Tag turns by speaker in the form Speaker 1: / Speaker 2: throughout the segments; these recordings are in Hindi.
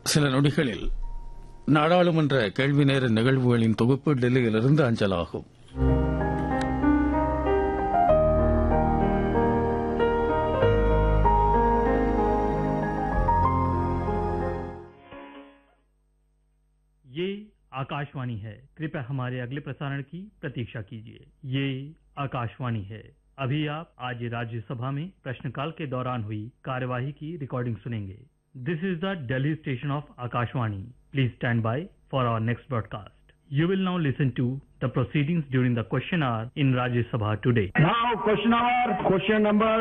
Speaker 1: சில நொடிகளில் நாடாளுமன்ற கேள்வி நேர நிகழ்வுகளின் தொகுப்பு டெல்லியிலிருந்து அஞ்சலாகும்.
Speaker 2: ये आकाशवाणी है। कृपया हमारे अगले प्रसारण की प्रतीक्षा कीजिए। ये आकाशवाणी है। अभी आप आज राज्यसभा में प्रश्नकाल के दौरान हुई कार्यवाही की रिकॉर्डिंग सुनेंगे। This is the Delhi station of Akashvani. Please stand by for our next broadcast. You will now listen to the proceedings during the question hour in Rajya Sabha today.
Speaker 3: Now question hour, question number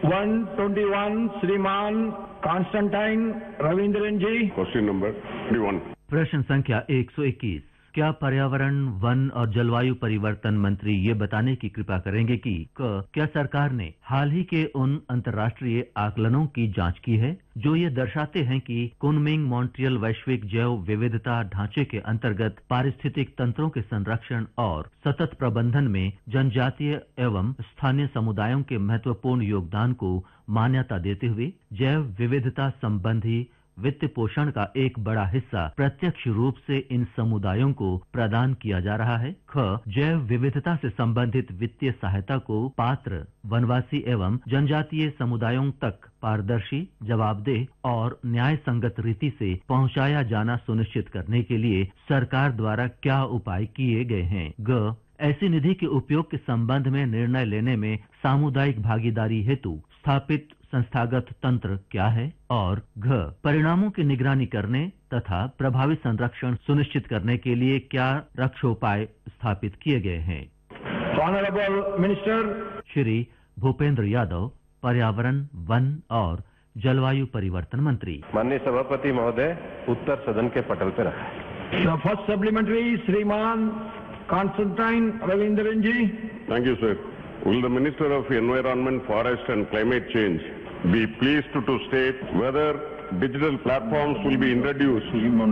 Speaker 3: 121, Shriman Constantine Ravindran ji.
Speaker 4: Question number 21.
Speaker 5: प्रश्न संख्या 121। क्या पर्यावरण, वन और जलवायु परिवर्तन मंत्री ये बताने की कृपा करेंगे कि क्या सरकार ने हाल ही के उन अंतर्राष्ट्रीय आकलनों की जांच की है जो ये दर्शाते हैं कि कुनमिंग मॉन्ट्रियल वैश्विक जैव विविधता ढांचे के अंतर्गत पारिस्थितिक तंत्रों के संरक्षण और सतत प्रबंधन में जनजातीय एवं स्थानीय समुदायों के महत्वपूर्ण योगदान को मान्यता देते हुए जैव विविधता संबंधी वित्त पोषण का एक बड़ा हिस्सा प्रत्यक्ष रूप से इन समुदायों को प्रदान किया जा रहा है। जैव विविधता से संबंधित वित्तीय सहायता को पात्र वनवासी एवं जनजातीय समुदायों तक पारदर्शी, जवाबदेह और न्याय संगत रीति से पहुंचाया जाना सुनिश्चित करने के लिए सरकार द्वारा क्या उपाय किए गए हैं। ऐसी निधि के उपयोग के संबंध में निर्णय लेने में सामुदायिक भागीदारी हेतु स्थापित संस्थागत तंत्र क्या है और परिणामों की निगरानी करने तथा प्रभावी संरक्षण सुनिश्चित करने के लिए क्या रक्षोपाय स्थापित किए गए हैं।
Speaker 3: Honorable Minister
Speaker 5: श्री भूपेंद्र यादव, पर्यावरण, वन और जलवायु परिवर्तन मंत्री।
Speaker 4: माननीय सभापति महोदय, उत्तर सदन के पटल पर रखा है।
Speaker 3: The first supplementary, Shriman Constantine Ravindran ji.
Speaker 4: Thank you, sir. Will the Minister of Environment, Forest and Climate Change be pleased to state whether digital platforms will be introduced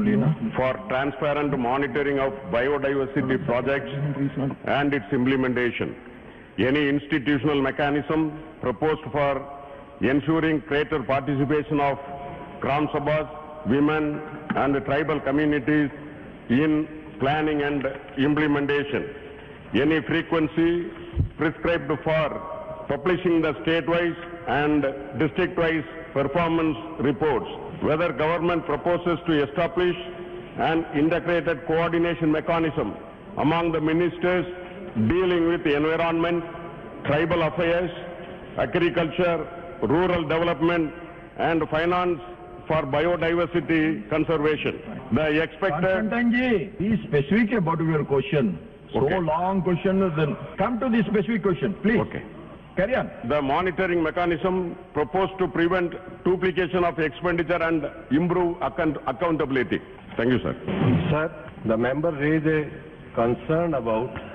Speaker 4: for transparent monitoring of biodiversity projects and its implementation? Any institutional mechanism proposed for ensuring greater participation of Gram Sabhas, women and tribal communities in planning and implementation? Any frequency prescribed for publishing the state-wise and district-wise performance reports? Whether government proposes to establish an integrated coordination mechanism among the ministers dealing with environment, tribal affairs, agriculture, rural development and finance for biodiversity conservation. The expected...
Speaker 3: Constantine ji, be specific about your question. So
Speaker 4: Okay.
Speaker 3: long question, then come to the specific question, please.
Speaker 4: Okay.
Speaker 3: Carry on.
Speaker 4: The monitoring mechanism proposed to prevent duplication of expenditure and improve accountability. Thank you, sir.
Speaker 6: Sir, the member raised a concern about